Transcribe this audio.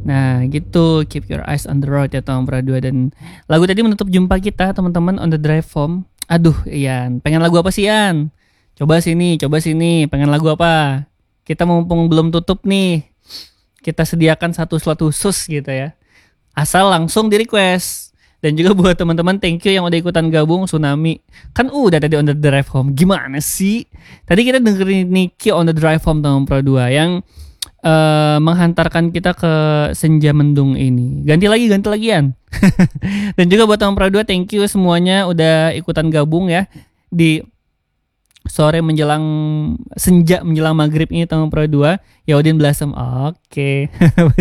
Nah gitu, keep your eyes on the road ya Tom Pro 2. Dan lagu tadi menutup jumpa kita teman-teman on the drive home. Aduh Ian, pengen lagu apa sih Ian? Coba sini, pengen lagu apa? Kita mumpung belum tutup nih, kita sediakan satu slot khusus gitu ya. Asal langsung di request. Dan juga buat teman-teman thank you yang udah ikutan gabung Tsunami. Kan udah tadi on the drive home. Gimana sih? Tadi kita dengerin Nicky on the drive home Tom Pro 2 yang menghantarkan kita ke senja mendung ini. Ganti lagi Yan. Dan juga buat Tom Pro 2 thank you semuanya udah ikutan gabung ya di sore menjelang senja menjelang maghrib ini Tom Pro 2. Yaudin Blossom. Oke.